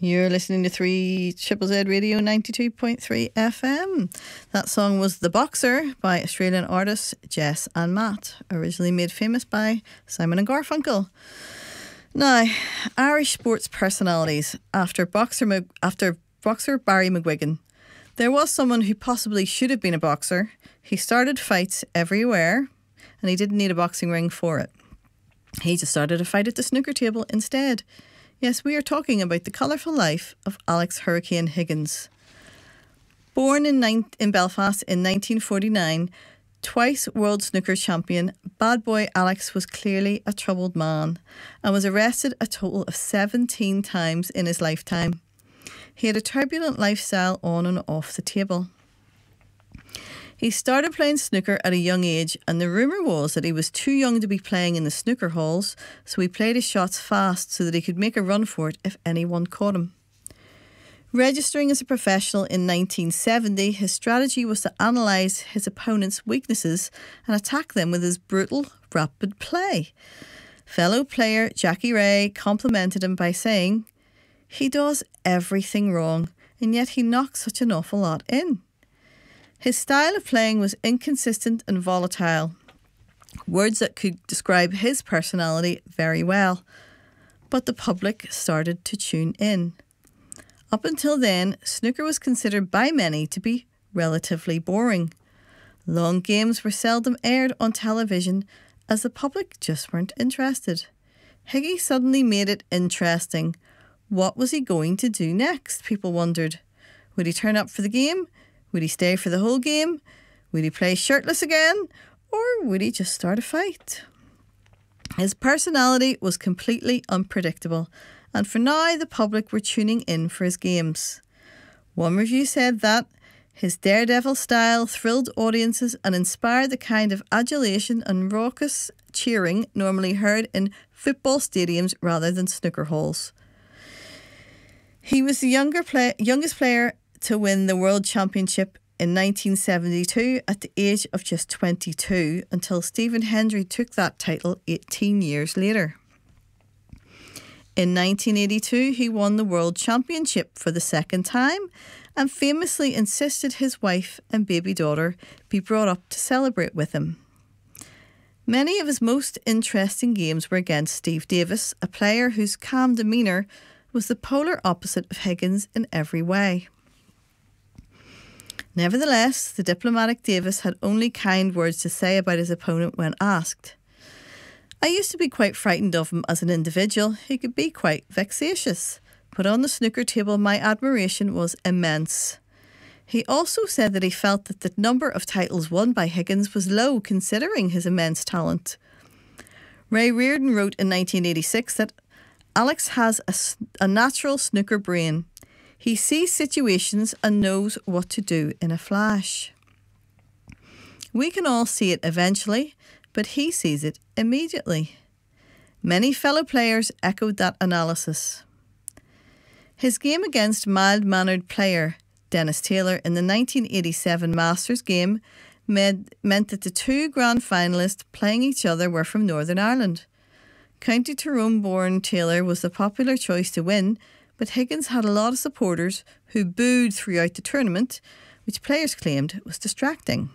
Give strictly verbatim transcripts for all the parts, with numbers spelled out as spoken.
You're listening to three Triple Z Radio ninety-two point three F M. That song was The Boxer by Australian artists Jess and Matt, originally made famous by Simon and Garfunkel. Now, Irish sports personalities. After boxer, after boxer Barry McGuigan, there was someone who possibly should have been a boxer. He started fights everywhere, and he didn't need a boxing ring for it. He just started a fight at the snooker table instead. Yes, we are talking about the colourful life of Alex Hurricane Higgins. Born in, nine, in Belfast in nineteen forty-nine, twice world snooker champion, bad boy Alex was clearly a troubled man and was arrested a total of seventeen times in his lifetime. He had a turbulent lifestyle on and off the table. He started playing snooker at a young age, and the rumour was that he was too young to be playing in the snooker halls, so he played his shots fast so that he could make a run for it if anyone caught him. Registering as a professional in nineteen seventy, his strategy was to analyse his opponent's weaknesses and attack them with his brutal, rapid play. Fellow player Jackie Ray complimented him by saying, "He does everything wrong, and yet he knocks such an awful lot in." His style of playing was inconsistent and volatile, words that could describe his personality very well. But the public started to tune in. Up until then, snooker was considered by many to be relatively boring. Long games were seldom aired on television as the public just weren't interested. Higgy suddenly made it interesting. What was he going to do next? People wondered. Would he turn up for the game? Would he stay for the whole game? Would he play shirtless again? Or would he just start a fight? His personality was completely unpredictable, and for now the public were tuning in for his games. One review said that his daredevil style thrilled audiences and inspired the kind of adulation and raucous cheering normally heard in football stadiums rather than snooker halls. He was the younger play- youngest player to win the World Championship in nineteen seventy-two at the age of just twenty-two, until Stephen Hendry took that title eighteen years later. In nineteen eighty-two, he won the World Championship for the second time and famously insisted his wife and baby daughter be brought up to celebrate with him. Many of his most interesting games were against Steve Davis, a player whose calm demeanour was the polar opposite of Higgins in every way. Nevertheless, the diplomatic Davis had only kind words to say about his opponent when asked. "I used to be quite frightened of him as an individual. He could be quite vexatious, but on the snooker table my admiration was immense." He also said that he felt that the number of titles won by Higgins was low considering his immense talent. Ray Reardon wrote in nineteen eighty-six that Alex has a, a natural snooker brain. He sees situations and knows what to do in a flash. We can all see it eventually, but he sees it immediately. Many fellow players echoed that analysis. His game against mild-mannered player Dennis Taylor in the nineteen eighty-seven Masters game made, meant that the two grand finalists playing each other were from Northern Ireland. County Tyrone-born Taylor was the popular choice to win, but Higgins had a lot of supporters who booed throughout the tournament, which players claimed was distracting.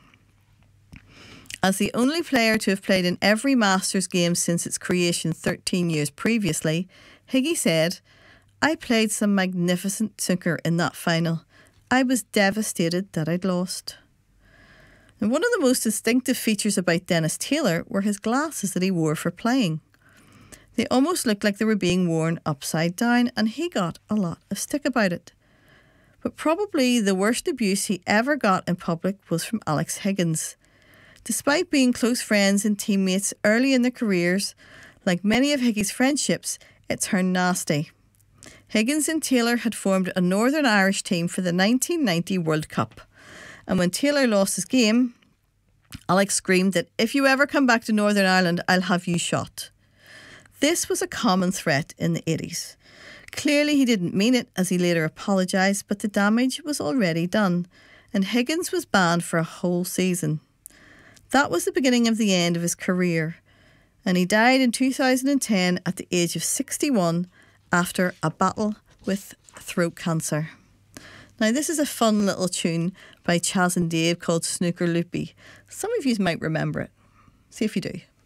As the only player to have played in every Masters game since its creation thirteen years previously, Higgy said, "I played some magnificent snooker in that final. I was devastated that I'd lost." And one of the most distinctive features about Dennis Taylor were his glasses that he wore for playing. They almost looked like they were being worn upside down, and he got a lot of stick about it. But probably the worst abuse he ever got in public was from Alex Higgins. Despite being close friends and teammates early in their careers, like many of Higgy's friendships, it turned nasty. Higgins and Taylor had formed a Northern Irish team for the nineteen ninety World Cup, and when Taylor lost his game, Alex screamed that if you ever come back to Northern Ireland, I'll have you shot. This was a common threat in the eighties. Clearly he didn't mean it, as he later apologised, but the damage was already done, and Higgins was banned for a whole season. That was the beginning of the end of his career, and he died in two thousand ten at the age of sixty-one after a battle with Throat Cancer. Now, this is a fun little tune by Chas and Dave called Snooker Loopy. Some of you might remember it. See if you do.